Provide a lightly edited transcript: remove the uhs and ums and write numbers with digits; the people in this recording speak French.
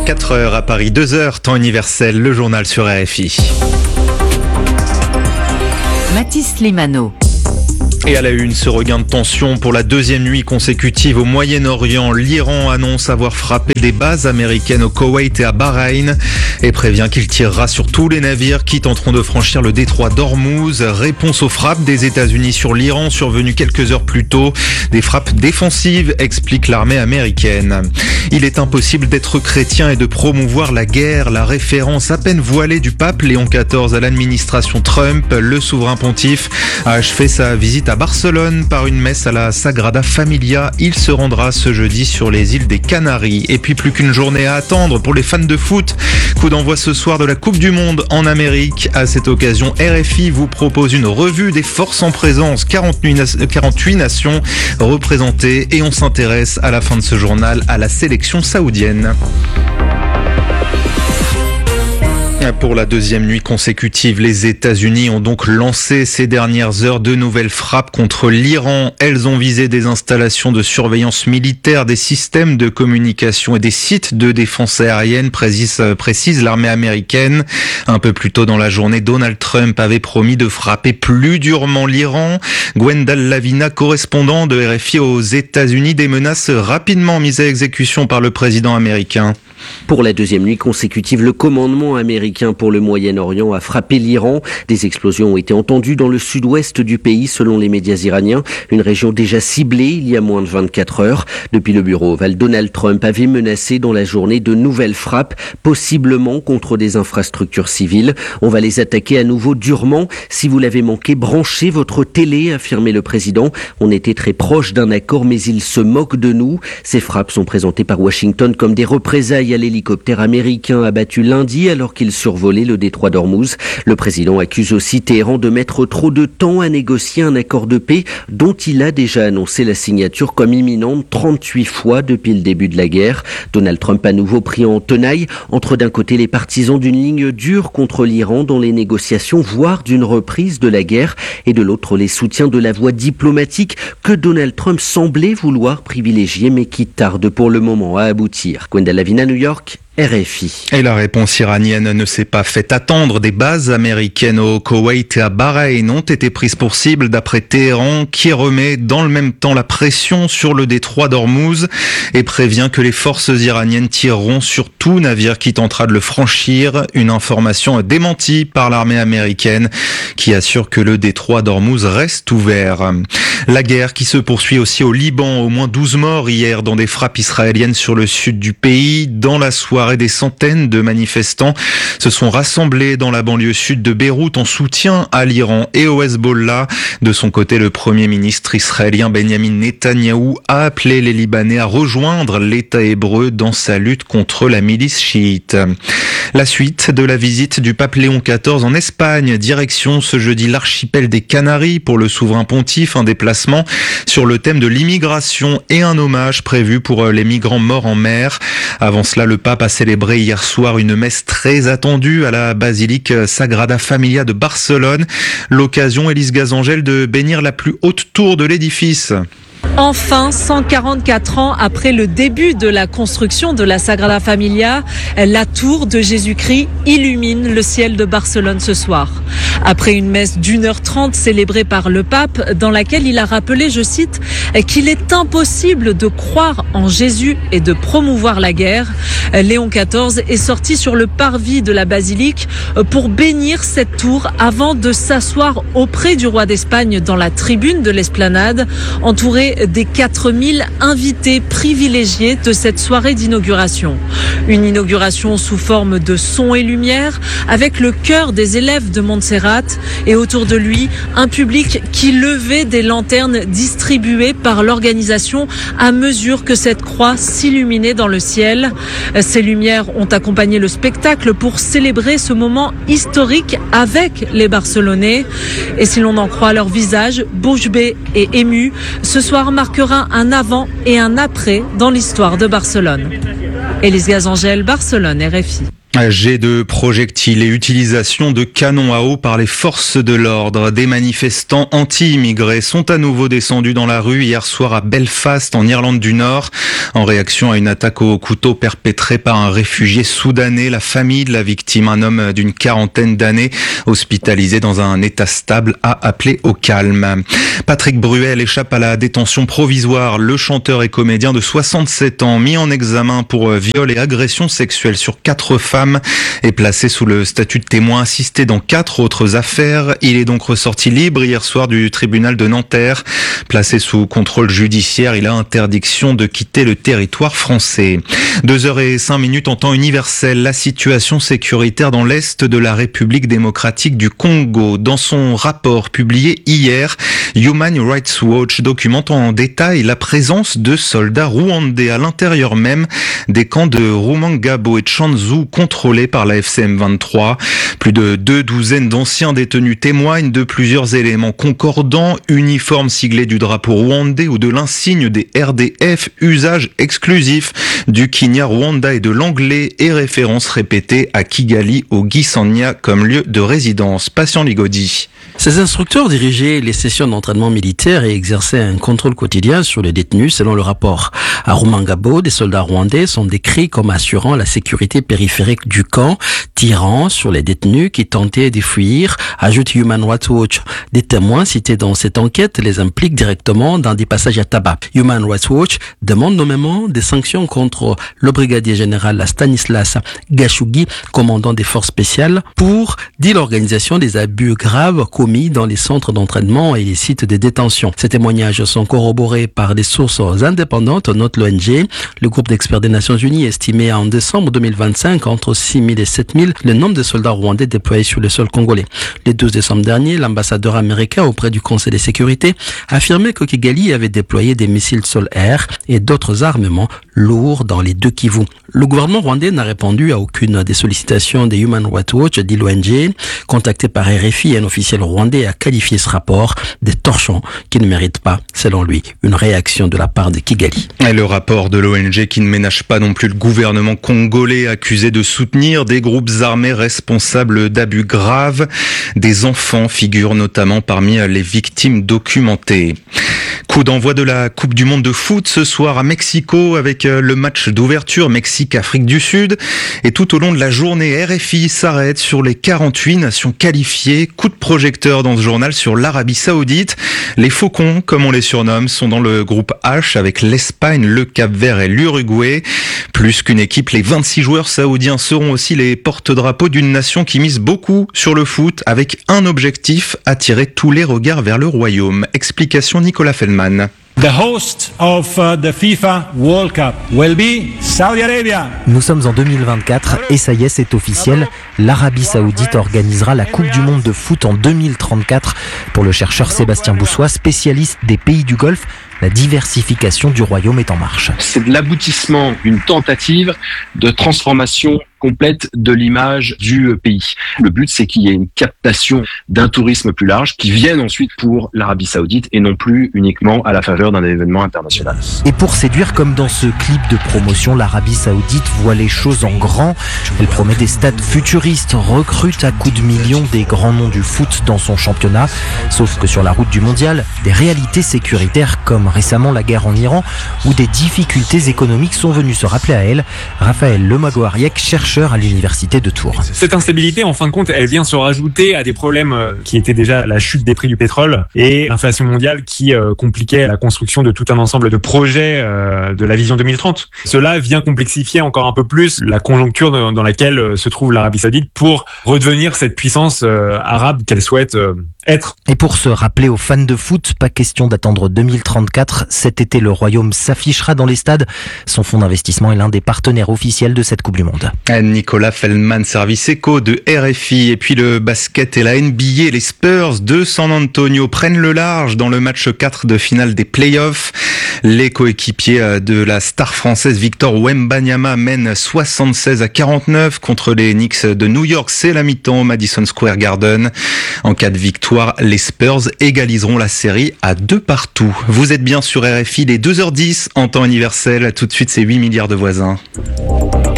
4 heures à Paris, 2 heures, temps universel, le journal sur RFI. Mathis Limano. Et à la une, ce regain de tension pour la deuxième nuit consécutive au Moyen-Orient. L'Iran annonce avoir frappé des bases américaines au Koweït et à Bahreïn et prévient qu'il tirera sur tous les navires qui tenteront de franchir le détroit d'Ormuz. Réponse aux frappes des États-Unis sur l'Iran survenues quelques heures plus tôt. Des frappes défensives, explique l'armée américaine. Il est impossible d'être chrétien et de promouvoir la guerre. La référence à peine voilée du pape Léon XIV à l'administration Trump. Le souverain pontife a achevé sa visite à Barcelone par une messe à la Sagrada Familia. Il se rendra ce jeudi sur les îles des Canaries. Et puis plus qu'une journée à attendre pour les fans de foot. Coup d'envoi ce soir de la Coupe du Monde en Amérique. À cette occasion, RFI vous propose une revue des forces en présence. 48 nations représentées et on s'intéresse à la fin de ce journal à la sélection saoudienne. Pour la deuxième nuit consécutive, les États-Unis ont donc lancé ces dernières heures de nouvelles frappes contre l'Iran. Elles ont visé des installations de surveillance militaire, des systèmes de communication et des sites de défense aérienne, précise l'armée américaine. Un peu plus tôt dans la journée, Donald Trump avait promis de frapper plus durement l'Iran. Gwendal Lavina, correspondant de RFI aux États-Unis, des menaces rapidement mises à exécution par le président américain. Pour la deuxième nuit consécutive, le commandement américain pour le Moyen-Orient a frappé l'Iran. Des explosions ont été entendues dans le sud-ouest du pays, selon les médias iraniens. Une région déjà ciblée il y a moins de 24 heures. Depuis le bureau ovale, Donald Trump avait menacé dans la journée de nouvelles frappes, possiblement contre des infrastructures civiles. On va les attaquer à nouveau durement. Si vous l'avez manqué, branchez votre télé, affirmait le président. On était très proche d'un accord, mais il se moque de nous. Ces frappes sont présentées par Washington comme des représailles à l'hélicoptère américain abattu lundi alors qu'il survolait le détroit d'Ormuz. Le président accuse aussi Téhéran de mettre trop de temps à négocier un accord de paix dont il a déjà annoncé la signature comme imminente 38 fois depuis le début de la guerre. Donald Trump à nouveau pris en tenaille entre d'un côté les partisans d'une ligne dure contre l'Iran dans les négociations, voire d'une reprise de la guerre, et de l'autre les soutiens de la voie diplomatique que Donald Trump semblait vouloir privilégier mais qui tarde pour le moment à aboutir. Gwendal Lavina, New York, RFI. Et la réponse iranienne ne s'est pas fait attendre. Des bases américaines au Koweït et à Bahreïn ont été prises pour cible d'après Téhéran, qui remet dans le même temps la pression sur le détroit d'Ormuz et prévient que les forces iraniennes tireront sur tout navire qui tentera de le franchir. Une information démentie par l'armée américaine qui assure que le détroit d'Ormuz reste ouvert. La guerre qui se poursuit aussi au Liban. Au moins 12 morts hier dans des frappes israéliennes sur le sud du pays. Dans la soirée, des centaines de manifestants se sont rassemblés dans la banlieue sud de Beyrouth en soutien à l'Iran et au Hezbollah. De son côté, le premier ministre israélien Benjamin Netanyahou a appelé les Libanais à rejoindre l'État hébreu dans sa lutte contre la milice chiite. La suite de la visite du pape Léon XIV en Espagne, direction ce jeudi l'archipel des Canaries pour le souverain pontife, un déplacement sur le thème de l'immigration et un hommage prévu pour les migrants morts en mer. Avant cela, le pape a célébré hier soir une messe très attendue à la basilique Sagrada Familia de Barcelone. L'occasion, Élise Gazangel, de bénir la plus haute tour de l'édifice. Enfin, 144 ans après le début de la construction de la Sagrada Familia, la tour de Jésus-Christ illumine le ciel de Barcelone ce soir. Après une messe d'1h30 célébrée par le pape, dans laquelle il a rappelé, je cite, qu'il est impossible de croire en Jésus et de promouvoir la guerre, Léon XIV est sorti sur le parvis de la basilique pour bénir cette tour avant de s'asseoir auprès du roi d'Espagne dans la tribune de l'esplanade, entouré des 4000 invités privilégiés de cette soirée d'inauguration. Une inauguration sous forme de son et lumière, avec le chœur des élèves de Montserrat et autour de lui, un public qui levait des lanternes distribuées par l'organisation à mesure que cette croix s'illuminait dans le ciel. Ces lumières ont accompagné le spectacle pour célébrer ce moment historique avec les Barcelonais. Et si l'on en croit leur visage, bouche bée et ému, ce soir marquera un avant et un après dans l'histoire de Barcelone. Élise Gazangel, Barcelone, RFI. Jet de projectiles et utilisation de canons à eau par les forces de l'ordre. Des manifestants anti-immigrés sont à nouveau descendus dans la rue hier soir à Belfast, en Irlande du Nord, en réaction à une attaque au couteau perpétrée par un réfugié soudanais. La famille de la victime, un homme d'une 40aine d'années, hospitalisé dans un état stable, a appelé au calme. Patrick Bruel échappe à la détention provisoire. Le chanteur et comédien de 67 ans, mis en examen pour viol et agression sexuelle sur 4 femmes, est placé sous le statut de témoin assisté dans 4 autres affaires. Il est donc ressorti libre hier soir du tribunal de Nanterre. Placé sous contrôle judiciaire, il a interdiction de quitter le territoire français. 2h05 en temps universel, la situation sécuritaire dans l'est de la République démocratique du Congo. Dans son rapport publié hier, Human Rights Watch documente en détail la présence de soldats rwandais à l'intérieur même des camps de Rumangabo et Tchanzu contrôlés par la FCM 23. Plus de 2 douzaines d'anciens détenus témoignent de plusieurs éléments concordants, uniformes siglés du drapeau rwandais ou de l'insigne des RDF, usage exclusif du Kinyarwanda et de l'anglais et référence répétée à Kigali au Gisanya comme lieu de résidence. Patient Ligodi. Ces instructeurs dirigeaient les sessions d'entraînement militaire et exerçaient un contrôle quotidien sur les détenus selon le rapport. À Rumangabo, des soldats rwandais sont décrits comme assurant la sécurité périphérique du camp, tirant sur les détenus qui tentaient de fuir, ajoute Human Rights Watch. Des témoins cités dans cette enquête les impliquent directement dans des passages à tabac. Human Rights Watch demande nommément des sanctions contre le brigadier général Stanislas Gashugi, commandant des forces spéciales, pour, dit l'organisation, des abus graves commis dans les centres d'entraînement et les sites de détention. Ces témoignages sont corroborés par des sources indépendantes, note l'ONG. Le groupe d'experts des Nations Unies estimait en décembre 2025 entre 6 000 et 7 000 le nombre de soldats rwandais déployés sur le sol congolais. Le 12 décembre dernier, l'ambassadeur américain auprès du Conseil de sécurité affirmait que Kigali avait déployé des missiles sol-air et d'autres armements lourds dans les 2 Kivu. Le gouvernement rwandais n'a répondu à aucune des sollicitations des Human Rights Watch, dit l'ONG. Contacté par RFI, un officiel rwandais a qualifié ce rapport des torchons qui ne méritent pas, selon lui, une réaction de la part de Kigali. Et le rapport de l'ONG qui ne ménage pas non plus le gouvernement congolais, accusé de soutenir des groupes armés responsables d'abus graves. Des enfants figurent notamment parmi les victimes documentées. Coup d'envoi de la Coupe du Monde de foot ce soir à Mexico avec le match d'ouverture Mexique-Afrique du Sud. Et tout au long de la journée, RFI s'arrête sur les 48 nations qualifiées. Coup de projecteur dans ce journal sur l'Arabie Saoudite. Les Faucons, comme on les surnomme, sont dans le groupe H avec l'Espagne, le Cap-Vert et l'Uruguay. Plus qu'une équipe, les 26 joueurs saoudiens seront aussi les porte-drapeaux d'une nation qui mise beaucoup sur le foot avec un objectif, attirer tous les regards vers le royaume. Explication Nicolas Feldman. The host of the FIFA World Cup will be Saudi Arabia. Nous sommes en 2024 et ça y est, c'est officiel. L'Arabie Saoudite organisera la Coupe du Monde de foot en 2034. Pour le chercheur Sébastien Boussois, spécialiste des pays du Golfe, la diversification du royaume est en marche. C'est l'aboutissement d'une tentative de transformation complète de l'image du pays. Le but, c'est qu'il y ait une captation d'un tourisme plus large qui vienne ensuite pour l'Arabie Saoudite et non plus uniquement à la faveur d'un événement international. Et pour séduire, comme dans ce clip de promotion, l'Arabie Saoudite voit les choses en grand. Elle promet des stades futuristes, recrute à coups de millions des grands noms du foot dans son championnat. Sauf que sur la route du mondial, des réalités sécuritaires comme récemment la guerre en Iran ou des difficultés économiques sont venues se rappeler à elle. Raphaël Lemagoariec, chercheur à l'université de Tours. Cette instabilité, en fin de compte, elle vient se rajouter à des problèmes qui étaient déjà la chute des prix du pétrole et l'inflation mondiale qui compliquait la construction de tout un ensemble de projets de la vision 2030. Cela vient complexifier encore un peu plus la conjoncture dans laquelle se trouve l'Arabie Saoudite pour redevenir cette puissance arabe qu'elle souhaite être. Et pour se rappeler aux fans de foot, pas question d'attendre 2034. Cet été, le Royaume s'affichera dans les stades. Son fonds d'investissement est l'un des partenaires officiels de cette Coupe du Monde. Nicolas Feldman, service éco de RFI. Et puis le basket et la NBA, les Spurs de San Antonio prennent le large dans le match 4 de finale des playoffs. Les coéquipiers de la star française Victor Wembanyama mènent 76-49 contre les Knicks de New York. C'est la mi-temps au Madison Square Garden. En cas de victoire, les Spurs égaliseront la série à 2-2. Vous êtes bien sur RFI, les 2h10 en temps universel. Tout de suite, c'est 8 milliards de voisins.